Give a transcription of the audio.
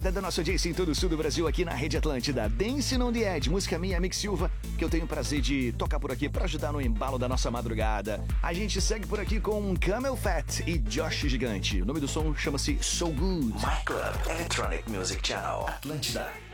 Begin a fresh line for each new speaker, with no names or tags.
obrigada da nossa audiência em todo o sul do Brasil, aqui na Rede Atlântida. Dancing on the Edge, música minha, Mick Silva, que eu tenho o prazer de tocar por aqui pra ajudar no embalo da nossa madrugada. A gente segue por aqui com Camel Fat e Josh Gigante. O nome do som chama-se So Good.
My Club Electronic Music Channel.
Atlântida.